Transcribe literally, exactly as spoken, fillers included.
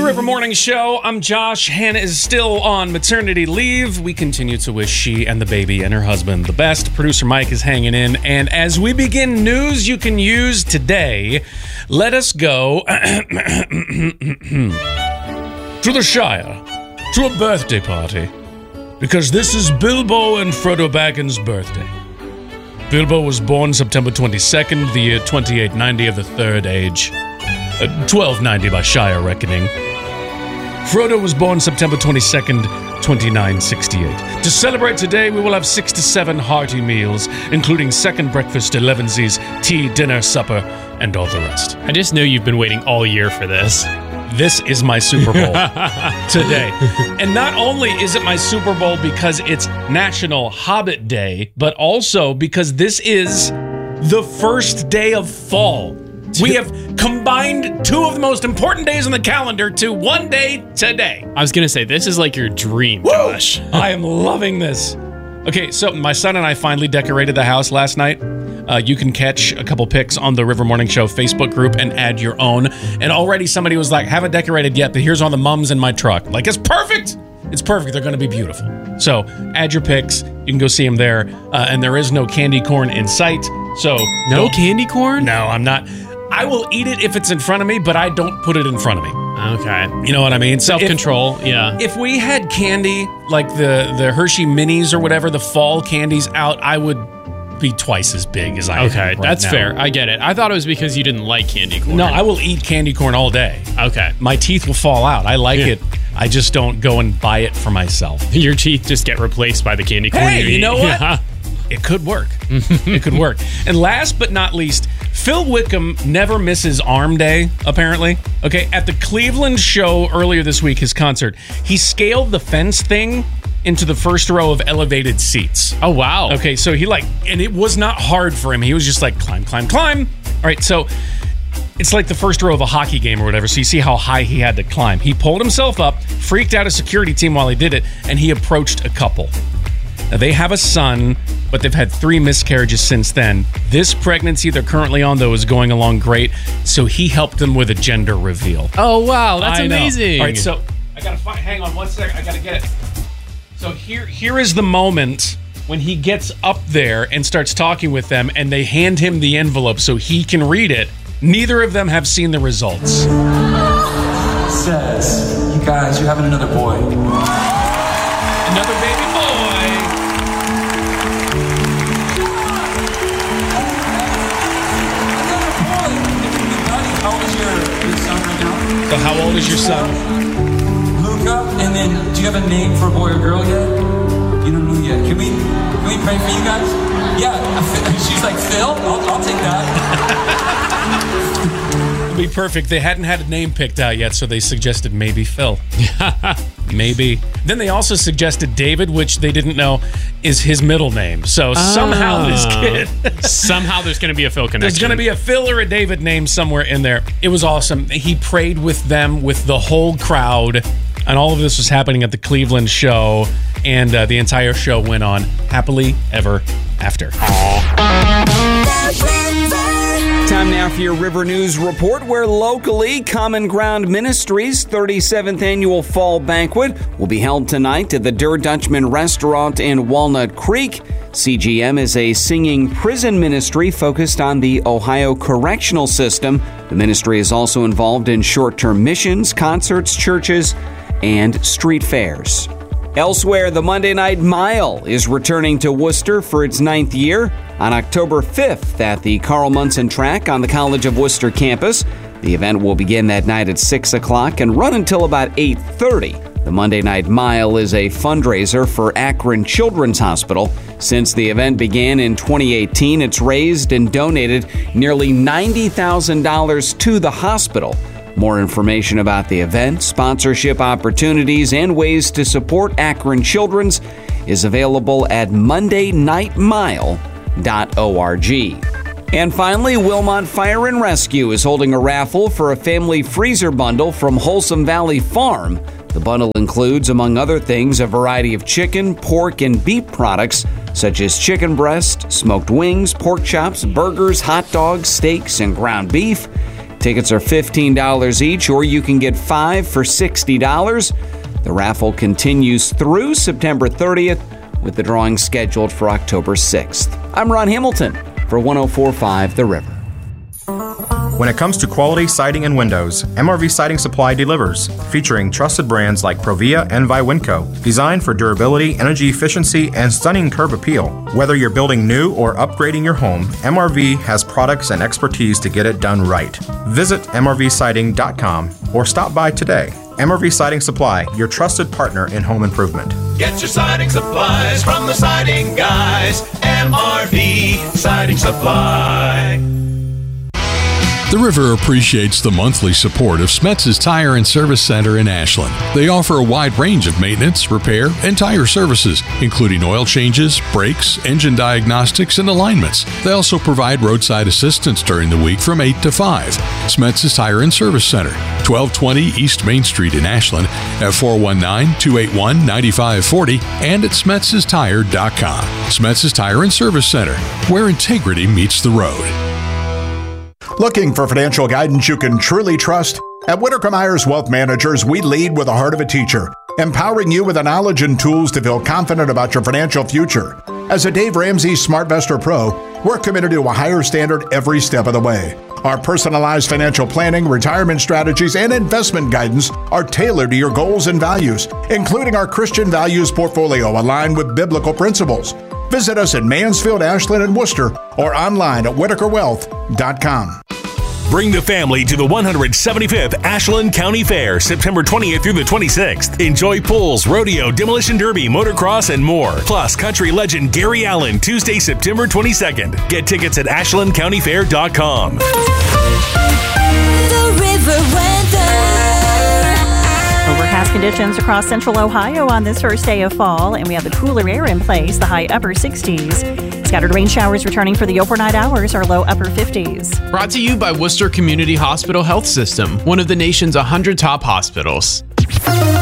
River Morning Show. I'm Josh. Hannah is still on maternity leave. We continue to wish she and the baby and her husband the best. Producer Mike is hanging in. And as we begin news you can use today, let us go to the Shire, to a birthday party, because this is Bilbo and Frodo Baggins' birthday. Bilbo was born September twenty-second, the year twenty-eight ninety of the Third Age. Uh, twelve ninety by Shire reckoning. Frodo was born September twenty-second, twenty-nine sixty-eight. To celebrate today, we will have six to seven hearty meals, including second breakfast, elevensies, tea, dinner, supper, and all the rest. I just know you've been waiting all year for this. This is my Super Bowl today. And not only is it my Super Bowl because it's National Hobbit Day, but also because this is the first day of fall. We have combined two of the most important days on the calendar to one day today. I was going to say, this is like your dream, Woo! Josh. I am loving this. Okay, so my son and I finally decorated the house last night. Uh, you can catch a couple pics on the River Morning Show Facebook group and add your own. And already somebody was like, haven't decorated yet, but here's all the mums in my truck. Like, it's perfect. It's perfect. They're going to be beautiful. So add your pics. You can go see them there. Uh, and there is no candy corn in sight. So No candy corn? No, I'm not. I will eat it if it's in front of me, but I don't put it in front of me. Okay. You know what I mean? So Self-control, if, yeah. If we had candy, like the, the Hershey Minis or whatever, the fall candies out, I would be twice as big as I Okay, am right that's now. fair. I get it. I thought it was because you didn't like candy corn. No, I will eat candy corn all day. Okay. My teeth will fall out. I like Yeah. it. I just don't go and buy it for myself. Your teeth just get replaced by the candy corn. Hey, you you eat. know what? Yeah. It could work. It could work. And last but not least, Phil Wickham never misses Arm Day, apparently. Okay, at the Cleveland show earlier this week, his concert, he scaled the fence thing into the first row of elevated seats. Oh, wow. Okay, so he like, and it was not hard for him. He was just like, climb, climb, climb. All right, so it's like the first row of a hockey game or whatever, so you see how high he had to climb. He pulled himself up, freaked out a security team while he did it, and he approached a couple. Now, they have a son, but they've had three miscarriages since then. This pregnancy they're currently on, though, is going along great, so he helped them with a gender reveal. Oh, wow. That's I know. amazing. All right, so I gotta find, hang on one second. I gotta get it. So here, here is the moment when he gets up there and starts talking with them, and they hand him the envelope so he can read it. Neither of them have seen the results. It says, you guys, you're having another boy. Another baby boy. How old is your, your son right now? So how old is your son? Luca. And then, do you have a name for a boy or girl yet? You don't know yet. Can we, can we pray for you guys? Yeah. She's like, Phil? I'll, I'll take that. Be perfect. They hadn't had a name picked out yet, so they suggested maybe Phil. Maybe. Then they also suggested David, which they didn't know is his middle name. So somehow this kid... Somehow there's going to be a Phil connection. There's going to be a Phil or a David name somewhere in there. It was awesome. He prayed with them, with the whole crowd, and all of this was happening at the Cleveland show, and uh, the entire show went on happily ever after. Time now for your River News Report, where locally, Common Ground Ministries' thirty-seventh Annual Fall Banquet will be held tonight at the Der Dutchman Restaurant in Walnut Creek. C G M is a singing prison ministry focused on the Ohio correctional system. The ministry is also involved in short-term missions, concerts, churches, and street fairs. Elsewhere, the Monday Night Mile is returning to Worcester for its ninth year on October fifth at the Carl Munson Track on the College of Worcester campus. The event will begin that night at six o'clock and run until about eight thirty. The Monday Night Mile is a fundraiser for Akron Children's Hospital. Since the event began in twenty eighteen, it's raised and donated nearly ninety thousand dollars to the hospital. More information about the event, sponsorship opportunities, and ways to support Akron Children's is available at monday night mile dot org. And finally, Wilmot Fire and Rescue is holding a raffle for a family freezer bundle from Wholesome Valley Farm. The bundle includes, among other things, a variety of chicken, pork, and beef products, such as chicken breast, smoked wings, pork chops, burgers, hot dogs, steaks, and ground beef. Tickets are fifteen dollars each, or you can get five for sixty dollars. The raffle continues through September thirtieth, with the drawing scheduled for October sixth. I'm Ron Hamilton for one oh four point five The River. When it comes to quality siding and windows, M R V Siding Supply delivers, featuring trusted brands like Provia and Viwinco, designed for durability, energy efficiency, and stunning curb appeal. Whether you're building new or upgrading your home, M R V has products and expertise to get it done right. Visit M R V siding dot com or stop by today. M R V Siding Supply, your trusted partner in home improvement. Get your siding supplies from the siding guys. M R V Siding Supply. The River appreciates the monthly support of Smetz's Tire and Service Center in Ashland. They offer a wide range of maintenance, repair, and tire services, including oil changes, brakes, engine diagnostics, and alignments. They also provide roadside assistance during the week from eight to five. Smetz's Tire and Service Center, twelve twenty East Main Street in Ashland, at four one nine, two eight one, nine five four zero and at smetz's tire dot com. Smetz's Tire and Service Center, where integrity meets the road. Looking for financial guidance you can truly trust? At Whitaker Myers Wealth Managers, we lead with the heart of a teacher, empowering you with the knowledge and tools to feel confident about your financial future. As a Dave Ramsey SmartVestor Pro, we're committed to a higher standard every step of the way. Our personalized financial planning, retirement strategies, and investment guidance are tailored to your goals and values, including our Christian values portfolio aligned with biblical principles. Visit us in Mansfield, Ashland, and Worcester, or online at whitaker wealth dot com. Bring the family to the one hundred seventy-fifth Ashland County Fair, September twentieth through the twenty-sixth. Enjoy pulls, rodeo, demolition derby, motocross, and more. Plus, country legend Gary Allen, Tuesday, September twenty-second. Get tickets at ashland county fair dot com. The River weather. Overcast conditions across central Ohio on this first day of fall, and we have the cooler air in place, the high upper sixties. Scattered rain showers returning for the overnight hours, our low upper fifties. Brought to you by Worcester Community Hospital Health System, one of the nation's one hundred top hospitals.